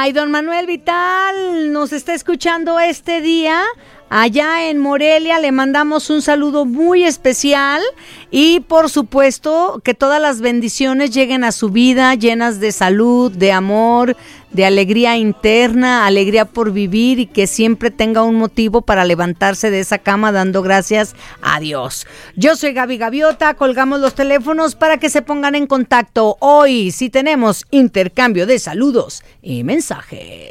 Ay, don Manuel Vital nos está escuchando este día. Allá en Morelia le mandamos un saludo muy especial y por supuesto que todas las bendiciones lleguen a su vida llenas de salud, de amor, de alegría interna, alegría por vivir y que siempre tenga un motivo para levantarse de esa cama dando gracias a Dios. Yo soy Gaby Gaviota, colgamos los teléfonos para que se pongan en contacto. Hoy sí tenemos intercambio de saludos y mensajes.